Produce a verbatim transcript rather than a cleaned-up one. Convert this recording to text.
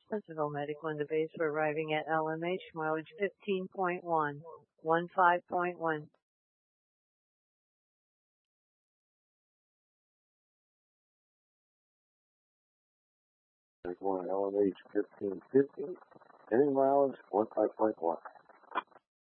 Sentinel Medical and the base. We're arriving at L M H, mileage fifteen point one, one five point one. There's one L M H fifteen fifty, any mileage one five point one.